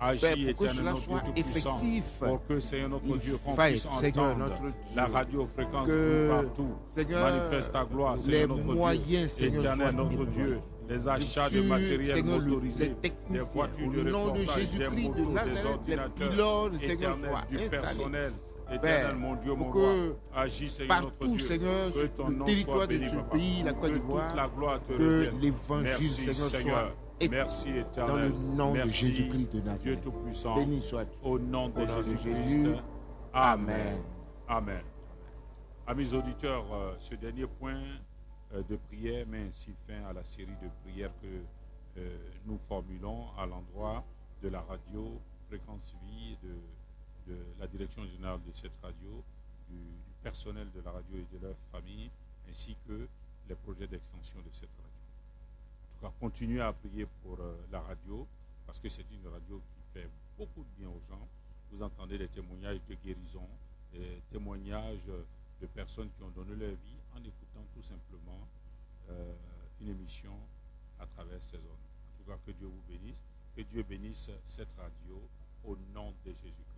Père, Agis, pour que éternel cela notre Dieu soit tout-puissant, effectif. pour que, Seigneur notre Il Dieu, qu'on faille, puisse Seigneur entendre notre Dieu, la radiofréquence que, partout. Seigneur, Manifeste ta gloire, les Seigneur notre moyens, Dieu, Seigneur, éternel soient notre Dieu, déployés. les achats de Sur, matériel Seigneur, les motorisé, des techniciens, voitures de au nom de reportage, des Jésus-Christ de motos, des Nazareth, les ordinateurs, pylônes, Seigneur, éternel, soient du installés. personnel, Père, éternel, mon Dieu, mon pour roi, que agis, Seigneur notre partout, Dieu, Seigneur, que sur ton le nom territoire soit de béni, ce papa, pays, la Côte que toute d'Ivoire, la gloire te que revienne. l'évangile, Merci, Seigneur, Seigneur, soit merci, dans éternel, le nom merci, de Jésus-Christ de Dieu Nazareth. Tout-Puissant, Béni soit-tu. au nom de Au nom de Jésus-Christ. Jésus. Amen. Amen. Amis auditeurs, ce dernier point de prière met ainsi fin à la série de prières que nous formulons à l'endroit de la radio Fréquence Vie, de la direction générale de cette radio, du personnel de la radio et de leur famille, ainsi que les projets d'extension de cette radio. En tout cas, continuez à prier pour la radio, parce que c'est une radio qui fait beaucoup de bien aux gens. Vous entendez des témoignages de guérison, des témoignages de personnes qui ont donné leur vie en écoutant tout simplement une émission à travers ces zones. En tout cas, que Dieu vous bénisse, que Dieu bénisse cette radio au nom de Jésus-Christ.